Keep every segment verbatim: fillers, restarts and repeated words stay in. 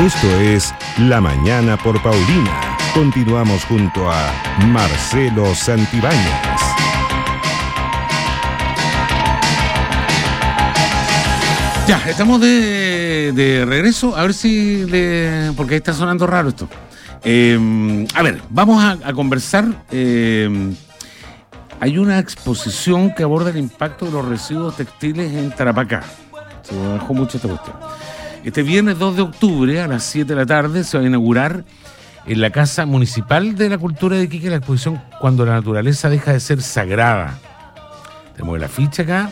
Esto es La Mañana por Paulina. Continuamos junto a Marcelo Santibáñez. Ya, estamos de, de regreso. A ver si le... porque ahí está sonando raro esto. Eh, a ver, vamos a, a conversar. Eh, hay una exposición que aborda el impacto de los residuos textiles en Tarapacá. Se me bajó mucho esta cuestión. Este viernes dos de octubre a las siete de la tarde se va a inaugurar en la Casa Municipal de la Cultura de Iquique la exposición Cuando la naturaleza deja de ser sagrada. Tenemos la ficha acá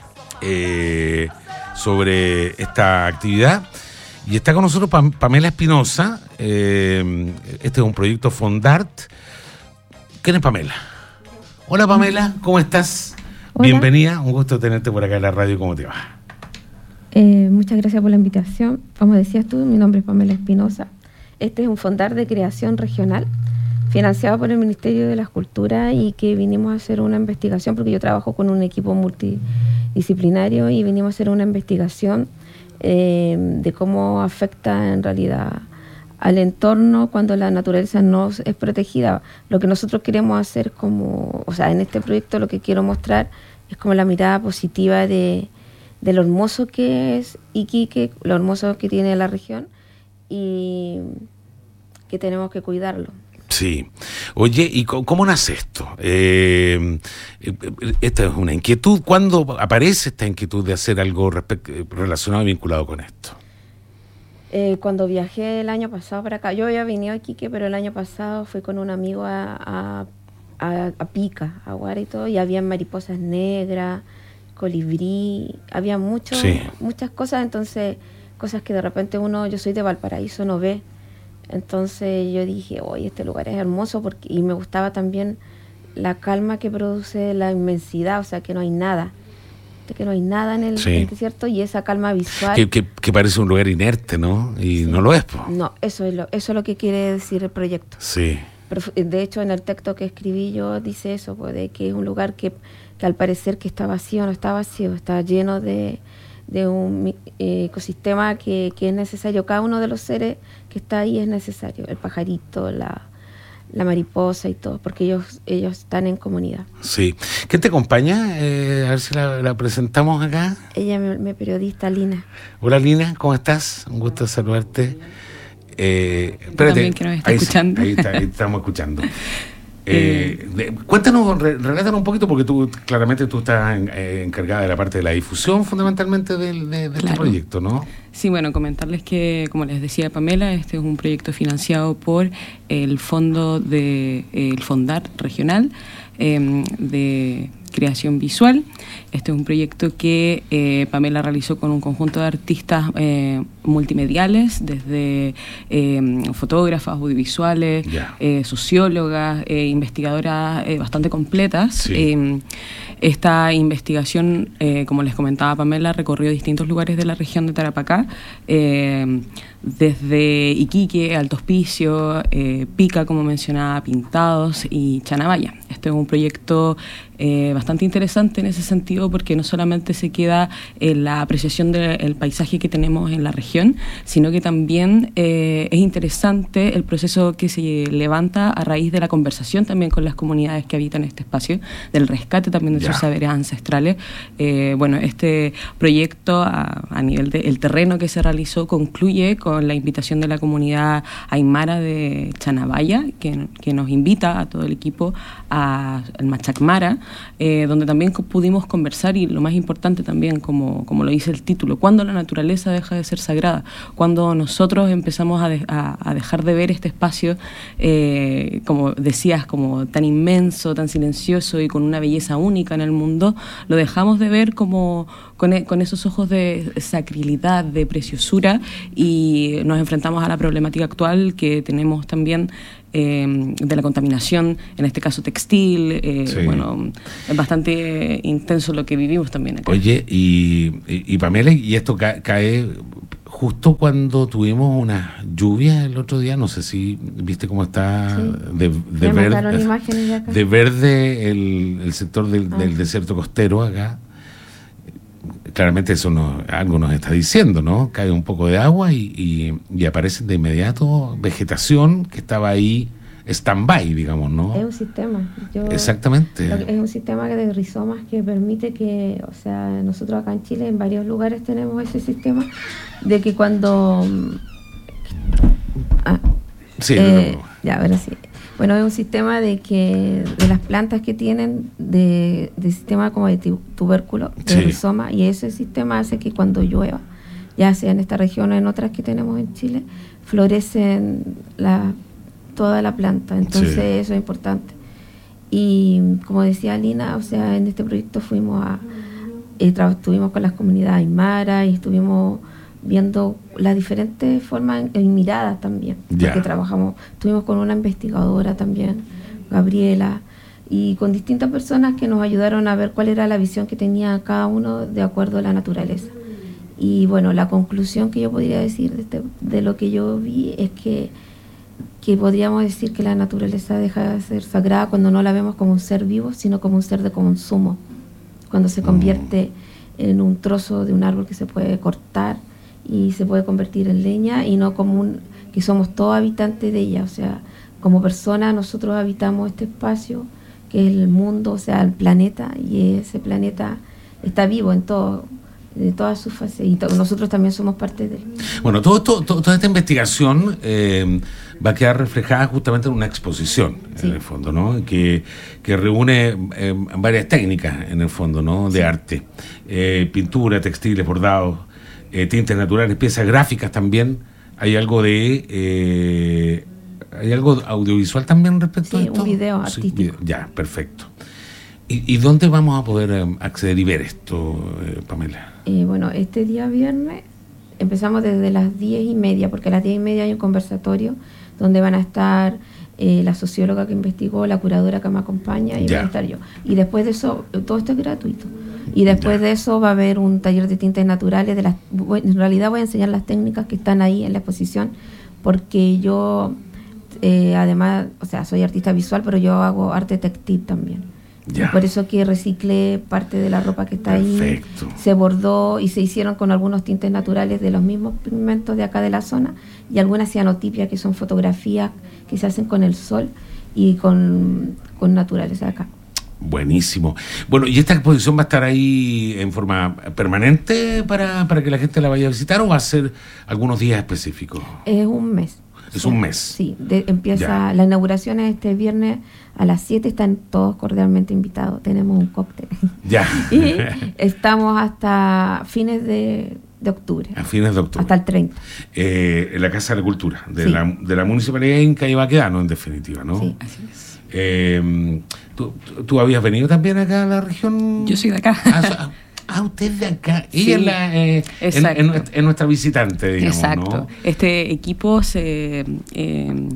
eh, sobre esta actividad. Y está con nosotros Pam- Pamela Espinosa. Eh, este es un proyecto Fondart. ¿Quién es Pamela? Hola Pamela, ¿cómo estás? Hola. Bienvenida, un gusto tenerte por acá en la radio. ¿Cómo te va? Eh, muchas gracias por la invitación. Como decías tú, mi nombre es Pamela Espinosa. Este es un Fondart de creación regional financiado por el Ministerio de las Culturas y que vinimos a hacer una investigación porque yo trabajo con un equipo multidisciplinario y vinimos a hacer una investigación eh, de cómo afecta en realidad al entorno cuando la naturaleza no es protegida. Lo que nosotros queremos hacer como, o sea, en este proyecto lo que quiero mostrar es como la mirada positiva de, de lo hermoso que es Iquique, lo hermoso que tiene la región y que tenemos que cuidarlo. Sí. Oye, ¿y cómo nace esto? Eh, esta es una inquietud. ¿Cuándo aparece esta inquietud de hacer algo respect- relacionado y vinculado con esto? Eh, cuando viajé el año pasado para acá, yo había venido a Iquique, pero el año pasado fui con un amigo a, a, a, a Pica, a Guara y todo, y había mariposas negras, colibrí, había mucho, Sí. muchas cosas, entonces, cosas que de repente uno, yo soy de Valparaíso, no ve. Entonces yo dije, oye, este lugar es hermoso, porque y me gustaba también la calma que produce la inmensidad, o sea, que no hay nada, que no hay nada en el, Sí. en el desierto y esa calma visual. Que, que, que parece un lugar inerte, ¿no? Y Sí. no lo es, po. No, eso es, lo, eso es lo que quiere decir el proyecto. Sí. Pero, de hecho, en el texto que escribí yo dice eso, pues, de que es un lugar que, que al parecer que está vacío, no está vacío, está lleno de, de un eh, ecosistema que, que es necesario. Cada uno de los seres que está ahí es necesario, el pajarito, la, la mariposa y todo, porque ellos ellos están en comunidad. Sí. ¿Quién te acompaña? Eh, a ver si la, la presentamos acá. Ella es mi periodista, Lina. Hola Lina, ¿cómo estás? Un gusto saludarte. Eh, espérate, también que nos está ahí, escuchando. Ahí, está, ahí estamos escuchando. Eh, de, cuéntanos, re, relátanos un poquito, porque tú claramente tú estás en, eh, encargada de la parte de la difusión fundamentalmente del, de, de Claro. este proyecto, ¿no? Sí, bueno, comentarles que, como les decía Pamela, este es un proyecto financiado por el Fondo de eh, el Fondart Regional eh, de Creación Visual. Este es un proyecto que eh, Pamela realizó con un conjunto de artistas eh, multimediales, desde eh, fotógrafas, audiovisuales, Ya. eh, sociólogas, eh, investigadoras eh, bastante completas. Sí. Eh, esta investigación, eh, como les comentaba Pamela, recorrió distintos lugares de la región de Tarapacá, eh, desde Iquique, Alto Hospicio, eh, Pica, como mencionaba, Pintados y Chanabaya. Este es un proyecto eh, bastante interesante en ese sentido, porque no solamente se queda en la apreciación del paisaje que tenemos en la región, sino que también eh, es interesante el proceso que se levanta a raíz de la conversación también con las comunidades que habitan este espacio, del rescate también de Ya. sus saberes ancestrales. Eh, bueno, este proyecto a, a nivel del terreno que se realizó concluye con la invitación de la comunidad aymara de Chanabaya, que, que nos invita a todo el equipo a, al Machacmara, eh, donde también pudimos conversar, y lo más importante también, como, como lo dice el título, cuando la naturaleza deja de ser sagrada, cuando nosotros empezamos a, de, a, a dejar de ver este espacio, eh, como decías, como tan inmenso, tan silencioso y con una belleza única en el mundo, lo dejamos de ver como con, e, con esos ojos de sacralidad, de preciosura, y nos enfrentamos a la problemática actual que tenemos también eh, de la contaminación, en este caso textil. eh, Sí. Bueno, es bastante intenso lo que vivimos también acá. Oye, y, y, y Pamela, y esto ca- cae justo cuando tuvimos una lluvia el otro día, no sé si viste cómo está Sí. de, de, Me mandaron verde, imágenes de acá. de verde el, el sector del, Ah. del desierto costero acá. claramente eso no, algo nos está diciendo, ¿no? Cae un poco de agua y, y, y aparece de inmediato vegetación que estaba ahí stand-by, digamos, ¿no? Es un sistema. Yo, Exactamente. Es un sistema de rizomas que permite que, o sea, nosotros acá en Chile en varios lugares tenemos ese sistema de que cuando... Ah, sí, eh, no. Ya, ahora sí. Bueno, es un sistema de que de las plantas que tienen de, de sistema como de tubérculo, de sí. rizoma, y ese sistema hace que cuando llueva, ya sea en esta región o en otras que tenemos en Chile, florecen la, toda la planta. Entonces sí. Eso es importante. Y como decía Lina, o sea, en este proyecto fuimos a, eh, estuvimos con las comunidades aymara y estuvimos viendo las diferentes formas y miradas también, yeah. porque trabajamos, estuvimos con una investigadora también, Gabriela, y con distintas personas que nos ayudaron a ver cuál era la visión que tenía cada uno de acuerdo a la naturaleza. Y bueno, la conclusión que yo podría decir de, este, de lo que yo vi es que, que podríamos decir que la naturaleza deja de ser sagrada cuando no la vemos como un ser vivo, sino como un ser de consumo, cuando se convierte mm. en un trozo de un árbol que se puede cortar y se puede convertir en leña, y no como un, que somos todos habitantes de ella. O sea, como personas nosotros habitamos este espacio que es el mundo, o sea, el planeta, y ese planeta está vivo en todo, de todas sus fases, y to- nosotros también somos parte de él. Bueno, todo, todo, todo toda esta investigación eh, va a quedar reflejada justamente en una exposición, sí. en el fondo, ¿no? Que, que reúne eh, varias técnicas, en el fondo, ¿no? De sí. arte, eh, pintura, textiles, bordados, Eh, tintes naturales, piezas gráficas también. Hay algo de eh, hay algo audiovisual también respecto sí, a esto. Un video artístico. Sí, video. Ya, perfecto. ¿Y, ¿Y dónde vamos a poder um, acceder y ver esto, eh, Pamela? Eh, bueno, este día viernes empezamos desde las diez y media, porque a las diez y media hay un conversatorio donde van a estar eh, la socióloga que investigó, la curadora que me acompaña, y ya. voy a estar yo. Y después de eso, todo esto es gratuito. Y después ya. de eso va a haber un taller de tintes naturales. De las, en realidad voy a enseñar las técnicas que están ahí en la exposición, porque yo, eh, además, o sea, soy artista visual, pero yo hago arte textil también. Ya. Por eso que reciclé parte de la ropa que está Perfecto. ahí, se bordó y se hicieron con algunos tintes naturales de los mismos pigmentos de acá de la zona, y algunas cianotipias, que son fotografías que se hacen con el sol y con, con naturales de acá. Buenísimo. Bueno, ¿y esta exposición va a estar ahí en forma permanente para, para que la gente la vaya a visitar, o va a ser algunos días específicos? Es un mes. Es un mes. Sí, de, empieza ya. La inauguración es este viernes a las siete, están todos cordialmente invitados, tenemos un cóctel. Ya. Y estamos hasta fines de, de octubre. A fines de octubre. Hasta el treinta. Eh, en la Casa de la Cultura, de, sí. la, de la Municipalidad de Inca y Baquedano, en definitiva, ¿no? Sí, así es. Eh, ¿tú, ¿Tú habías venido también acá a la región? Yo soy de acá. Ah, Ah, usted de acá. Ella sí, es, la, eh, en, en, en nuestra visitante, digamos. Exacto. ¿no? Este equipo se, eh,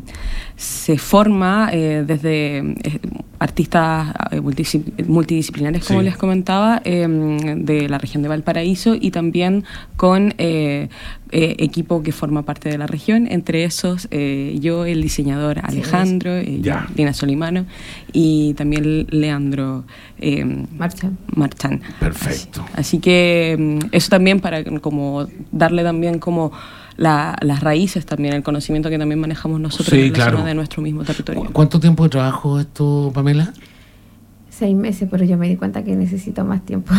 se forma eh, desde eh, artistas eh, multidisciplinares, como sí. les comentaba, eh, de la región de Valparaíso, y también con eh, eh, equipo que forma parte de la región, entre esos eh, yo, el diseñador Alejandro, sí, eh, yo, Lina Solimano, y también Leandro eh, Marchán. Marchán. Perfecto. Así, así que eso también para como darle también como la, las raíces también, el conocimiento que también manejamos nosotros sí, en la claro. zona de nuestro mismo territorio. ¿Cuánto tiempo de trabajo esto, Pamela? Seis meses, pero yo me di cuenta que necesito más tiempo.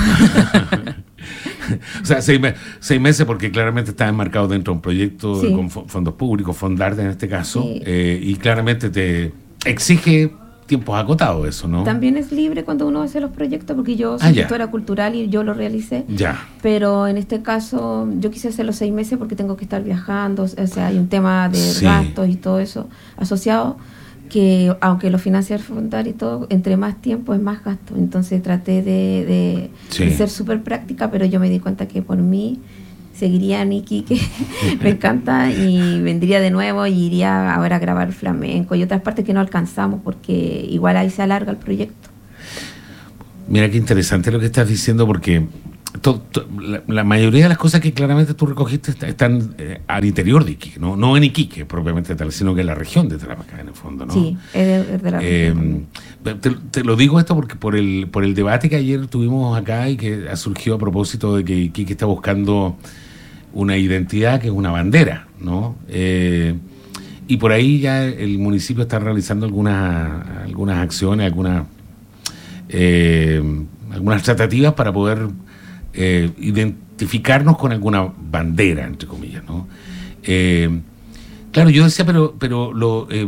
O sea, seis, me- seis meses porque claramente está enmarcado dentro de un proyecto sí. con fo- fondos públicos, Fondarte en este caso, sí. eh, y claramente te exige tiempos acotados eso, ¿no? También es libre cuando uno hace los proyectos, porque yo soy Ah, ya. gestora cultural y yo lo realicé. Ya. Pero en este caso yo quise hacer los seis meses porque tengo que estar viajando, o sea, hay un tema de Sí. gastos y todo eso asociado, que aunque lo financia el Fondar y todo, entre más tiempo es más gasto. Entonces traté de, de, Sí. de ser súper práctica, pero yo me di cuenta que por mí seguiría en Iquique, me encanta, y vendría de nuevo y iría ahora a grabar flamenco y otras partes que no alcanzamos, porque igual ahí se alarga el proyecto. Mira qué interesante lo que estás diciendo, porque to, to, la, la mayoría de las cosas que claramente tú recogiste está, están eh, al interior de Iquique, ¿no? No en Iquique propiamente tal, sino que en la región de Tarapacá, en el fondo, ¿no? Sí, es de, es de la región. Eh, te, te lo digo esto porque por el, por el debate que ayer tuvimos acá y que surgió a propósito de que Iquique está buscando una identidad que es una bandera, ¿no? Eh, y por ahí ya el municipio está realizando algunas, algunas acciones, algunas, eh, algunas tratativas para poder eh, identificarnos con alguna bandera, entre comillas, ¿no? Eh, claro, yo decía, pero, pero lo, eh,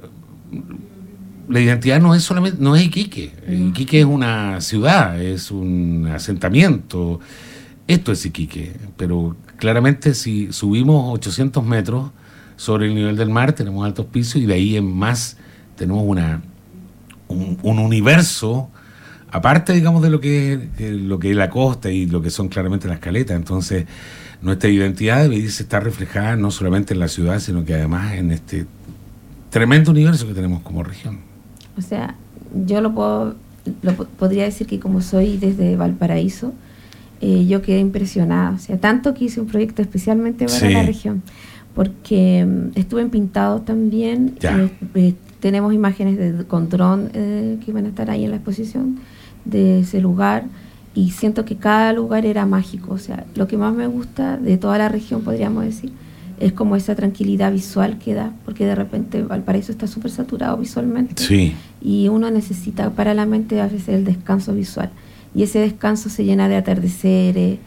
la identidad no es solamente, no es Iquique. Iquique es una ciudad, es un asentamiento. Esto es Iquique, pero claramente si subimos ochocientos metros sobre el nivel del mar, tenemos altos pisos y de ahí en más tenemos una un, un universo aparte, digamos, de lo que es de lo que es la costa y lo que son claramente las caletas. Entonces nuestra identidad debe estar reflejada no solamente en la ciudad, sino que además en este tremendo universo que tenemos como región. O sea, yo lo puedo lo podría decir que como soy desde Valparaíso, eh, yo quedé impresionada, o sea, tanto que hice un proyecto especialmente para sí. la región, porque um, estuve en Pintado también, eh, eh, tenemos imágenes de, con dron eh, que van a estar ahí en la exposición de ese lugar, y siento que cada lugar era mágico. O sea, lo que más me gusta de toda la región, podríamos decir, es como esa tranquilidad visual que da, porque de repente Valparaíso está súper saturado visualmente, sí. y uno necesita para la mente a veces el descanso visual, y ese descanso se llena de atardeceres,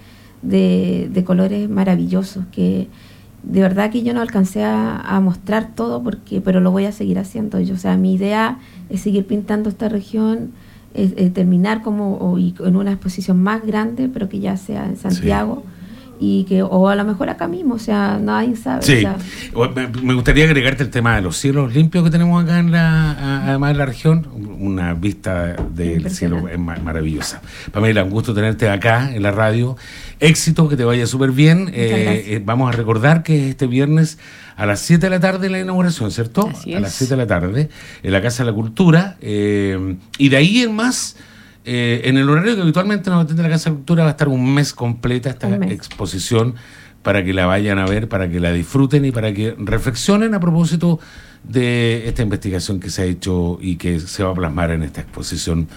de, de colores maravillosos, que de verdad que yo no alcancé a, a mostrar todo, porque pero lo voy a seguir haciendo yo. O sea, mi idea es seguir pintando esta región, es, es terminar como o, y, en una exposición más grande, pero que ya sea en Santiago, sí. y que o a lo mejor acá mismo, o sea, nadie sabe. Sí, o sea, me gustaría agregarte el tema de los cielos limpios que tenemos acá en la, además en la región, una vista del cielo es maravillosa. Pamela, un gusto tenerte acá en la radio. Éxito, que te vaya súper bien. Eh, eh, vamos a recordar que este viernes a las siete de la tarde la inauguración, ¿cierto? Así a es. las siete de la tarde en la Casa de la Cultura. Eh, y de ahí en más, eh, en el horario que habitualmente nos atiende la Casa de la Cultura, va a estar un mes completa esta mes. exposición para que la vayan a ver, para que la disfruten y para que reflexionen a propósito de esta investigación que se ha hecho y que se va a plasmar en esta exposición.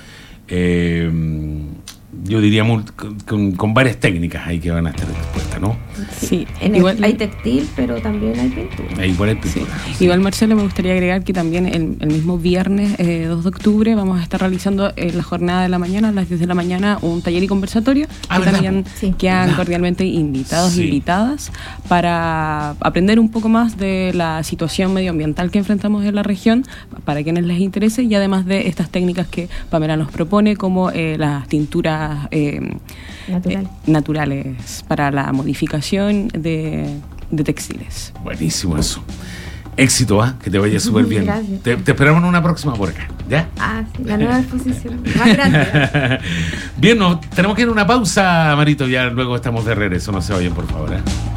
Eh, yo diría muy, con, con varias técnicas ahí que van a estar dispuestas, ¿no? Sí, en igual el, hay textil, pero también hay pintura. Ahí igual hay pintura. Sí. Sí. Igual, Marcelo, me gustaría agregar que también el, el mismo viernes eh, dos de octubre vamos a estar realizando en la jornada de la mañana, a las diez de la mañana, un taller y conversatorio. Ah, que también sí. quedan ¿verdad? cordialmente invitados e sí. invitadas para aprender un poco más de la situación medioambiental que enfrentamos en la región, para quienes les interese, y además de estas técnicas que Pamela nos propone, como eh, las tinturas Eh, Natural. eh, naturales para la modificación de, de textiles. Buenísimo eso. Éxito, ¿ah? ¿eh? Que te vaya súper bien. Te, te esperamos en una próxima por acá, ¿ya? Ah, sí, la nueva exposición, más grande. Bien, no, tenemos que ir a una pausa, Marito, ya luego estamos de regreso, no se vayan, por favor, ¿eh?